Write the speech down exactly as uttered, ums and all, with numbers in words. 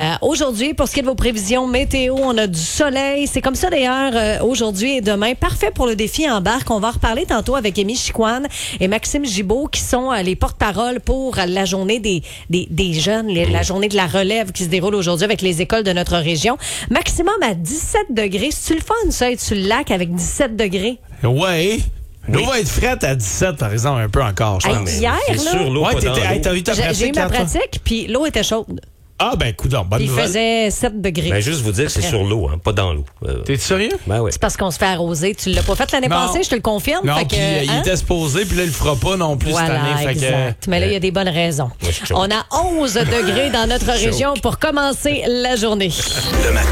Euh, aujourd'hui, pour ce qui est de vos prévisions météo, on a du soleil. C'est comme ça d'ailleurs euh, aujourd'hui et demain. Parfait pour le défi Embarque. On va en reparler tantôt avec Amy Chicoine et Maxime Gibault qui sont euh, les porte-parole pour la journée des, des, des jeunes, les, la journée de la relève qui se déroule aujourd'hui avec les écoles de notre région. Maximum à dix-sept degrés. C'est-tu le fun, ça, être sur le lac avec dix-sept degrés? Ouais. L'eau Oui. va être frette à dix-sept, par exemple, un peu encore, je Hey, pense. hier, C'est là, sur l'eau, Ouais, pas dans t'étais- hey, l'eau. t'as eu ta j'ai, pratique, j'ai eu ma là, toi? pratique, puis l'eau était chaude. Ah, ben, coudonc, bonne Il nouvelle. faisait sept degrés. Ben, juste vous dire, c'est sur l'eau, hein, pas dans l'eau. Euh, T'es sérieux? ben oui. C'est parce qu'on se fait arroser. Tu l'as pas fait l'année Non. passée, je te le confirme. Non, Fait puis que, euh, il hein? était supposé, puis là, il le fera pas non plus cette Voilà, année. Fait que, exact. Mais là, il y a des bonnes raisons. Moi, je suis chaud. On a onze degrés dans notre région pour commencer la journée. Le matin,